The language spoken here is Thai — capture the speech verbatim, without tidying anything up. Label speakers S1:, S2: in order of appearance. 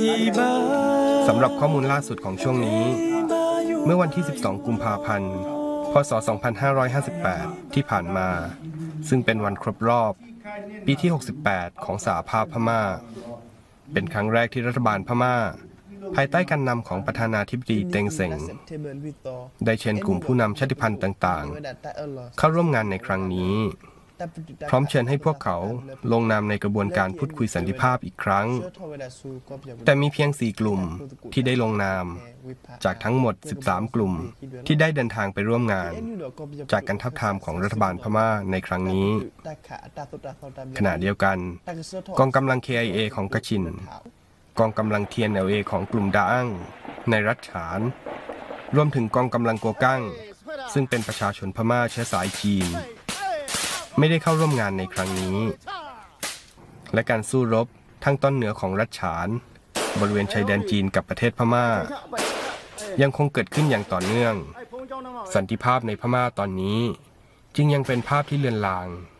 S1: สำหรับข้อมูลล่าสุดของช่วงนี้เมื่อวันที่สิบสองกุมภาพันธ์พศสองพันห้าร้อยห้าสิบแปดที่ผ่านมาซึ่งเป็นวันครบรอบปีที่หกสิบแปดของสหภาพพม่าเป็นครั้งแรกที่รัฐบาลพม่าภายใต้การนำของประธานาธิบดีเต็งเซ็งได้เชิญกลุ่มผู้นำชาติพันธุ์ต่างๆเข้าร่วมงานในครั้งนี้พร้อมเชิญให้พวกเขาลงนามในกระบวนการพูดคุยสันติภาพอีกครั้งแต่มีเพียงสี่กลุ่มที่ได้ลงนามจากทั้งหมดสิบสามกลุ่มที่ได้เดินทางไปร่วมงานจากการทับทามของรัฐบาลพม่าในครั้งนี้ขณะเดียวกันกองกำลัง เค ไอ เอ ของกะชินกองกำลัง ที เอ็น แอล เอ ของกลุ่มดาอั้งในรัฐฉานรวมถึงกองกำลังโกกั้งซึ่งเป็นประชาชนพม่าเชื้อสายจีนไม่ได้เข้าร่วมงานในครั้งนี้และการสู้รบทางตอนเหนือของรัฐฉานบริเวณชายแดนจีนกับประเทศพม่ายังคงเกิดขึ้นอย่างต่อเนื่องสันติภาพในพม่าตอนนี้จึงยังเป็นภาพที่เลือนลาง